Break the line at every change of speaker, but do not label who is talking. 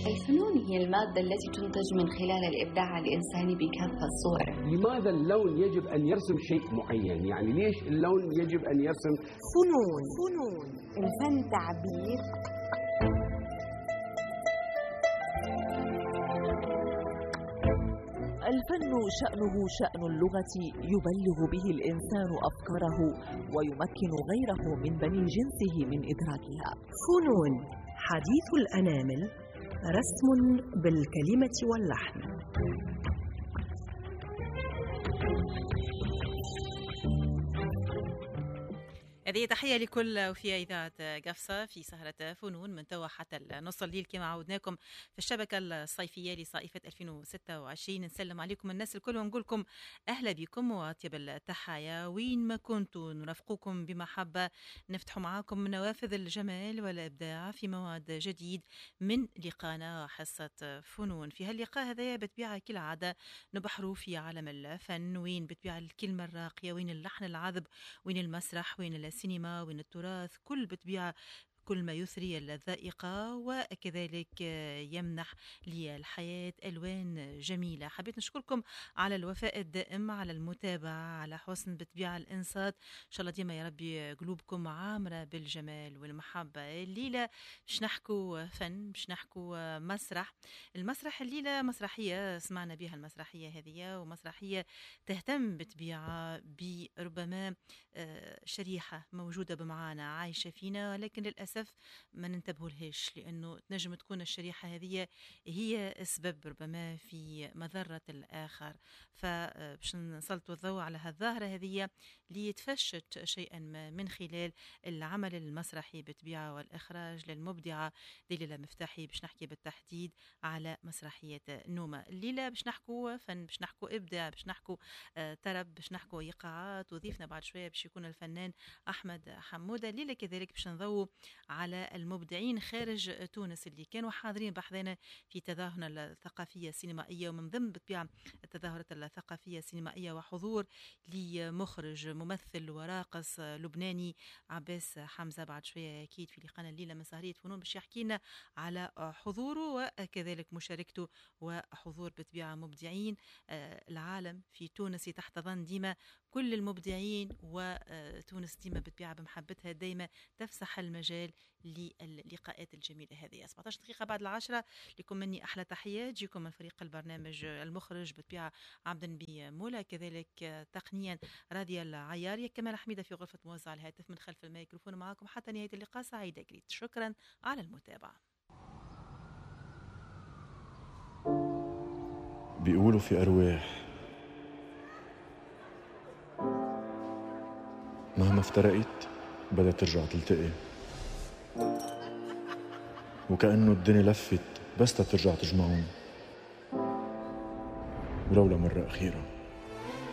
الفنون هي المادة التي تنتج من خلال الإبداع الإنساني بكافة صوره.
لماذا اللون يجب أن يرسم شيء معين؟ يعني ليش اللون يجب أن يرسم؟
فنون الفن تعبير.
الفن شأنه شأن اللغة، يبلغ به الإنسان أفكاره ويمكن غيره من بني جنسه من إدراكها.
فنون حديث الأنامل، رسم بالكلمة واللحن.
هذه تحية لكل وفي إذاعة قفصة في سهرة فنون من توا حتى نص الليل كما عودناكم في الشبكة الصيفية لصيفة 2026. نسلم عليكم الناس الكل ونقول لكم أهلا بكم وأطيب التحايا وين ما كنتوا، نرافقكم بمحبة، نفتح معاكم نوافذ الجمال والإبداع في مواد جديد من لقانا حصة فنون. في هاللقاء هذا بتبيع كالعادة نبحروا في عالم الفن، وين بتبيع الكلمة الراقية، وين اللحن العذب، وين المسرح، وين السينما، وين التراث، كل بتبيع كل ما يثري الذائقة وكذلك يمنح للحياة ألوان جميلة. حبيت نشكركم على الوفاء الدائم، على المتابعة، على حسن بتبيع الإنصات. إن شاء الله ديما يا ربي قلوبكم عامرة بالجمال والمحبة. الليلة باش نحكوا فن، باش نحكوا مسرح. المسرح الليلة مسرحية سمعنا بها المسرحية هذه، ومسرحية تهتم بتبيعها بربما شريحة موجودة بمعانا عايشة فينا، لكن للأسف ما ننتبهوا لهاش، لأنه تنجم تكون الشريحة هذه هي سبب ربما في مضرة الآخر. فباش نسلطوا الضوء على هالظاهرة هذه ليتفشت شيئا ما من خلال العمل المسرحي بتبيعه والإخراج للمبدعة دليلة مفتاحي. باش نحكي بالتحديد على مسرحية نومة. الليلة باش نحكوا فن، باش نحكوا إبداع، باش نحكوا طرب، باش نحكوا إيقاعات، وضيفنا بعد شوية باش يكون الفنان أحمد حمودة. الليلة كذلك باش نضووا على المبدعين خارج تونس اللي كانوا حاضرين بحضنا في تظاهرة الثقافية السينمائية، ومن ضمن بتبيع التظاهرة الثقافية السينمائية وحضور لمخرج ممثل وراقص لبناني عباس حمزة. بعد شوية أكيد في لقانا الليلة من سهرية فنون باش يحكي لنا على حضوره وكذلك مشاركته وحضور بتبيع مبدعين. العالم في تونس تحت ظن ديما كل المبدعين، وتونس ديما بتبيع بمحبتها دايما تفسح المجال للقاءات الجميلة هذه. 17 دقيقة بعد 10 لكم مني أحلى تحية تجيكم من فريق البرنامج، المخرج بتبيع عبد النبي مولا، كذلك تقنيا راضية العيارية، كمال حميدة في غرفة موزع الهاتف من خلف الميكروفون معكم حتى نهاية اللقاء. سعيدة جريت، شكرا على المتابعة.
بيقولوا في أرواح مهما افترقت بدها ترجع تلتقي، وكأنه الدنيا لفت بس ترجع تجمعون ولو لمرة أخيرة.